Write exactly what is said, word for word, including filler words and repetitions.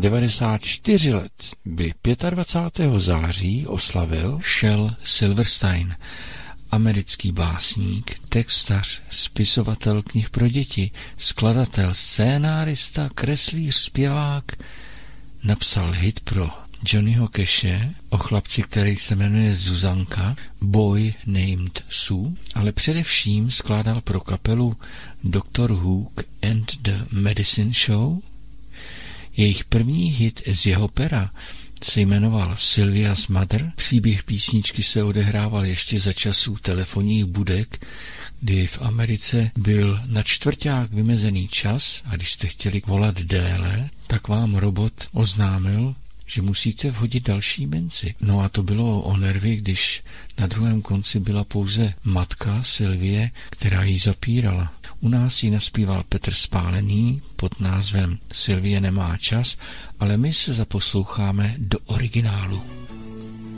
devadesát čtyři let by dvacátého pátého září oslavil Shel Silverstein, americký básník, textař, spisovatel knih pro děti, skladatel, scénárista, kreslíř, zpěvák. Napsal hit pro Johnnyho Cashe o chlapci, který se jmenuje Zuzanka, Boy Named Sue, ale především skládal pro kapelu doktor Hook and the Medicine Show. Jejich první hit z jeho pera se jmenoval Sylvia's Mother. Příběh písničky se odehrával ještě za časů telefonních budek, kdy v Americe byl na čtvrťák vymezený čas a když jste chtěli volat déle, tak vám robot oznámil, že musíte vhodit další minci. No a to bylo o nervy, když na druhém konci byla pouze matka Sylvie, která ji zapírala. U nás ji naspíval Petr Spálený pod názvem Sylvie nemá čas, ale my se zaposloucháme do originálu.